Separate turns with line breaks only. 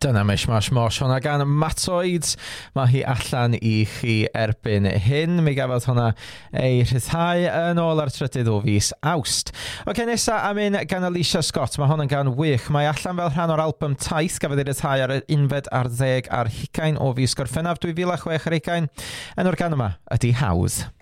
Dyna Mishmash Mosh, hwnna gan Matoid. Mae hi allan I chi erbyn hyn. Mi gafodd hwnna ei rhyddhau yn ôl ar 3 o fis Awst. Oce, nesa am un gan Alicia Scott. Mae hwnna'n gan wych. Mae allan fel rhan o'r album Taith. Gafodd ei rhyddhau ar 11 ar 10 ar 20 o fis Gorffennaf 2006 ar 20. Enw'r gan yma ydy Hawdd.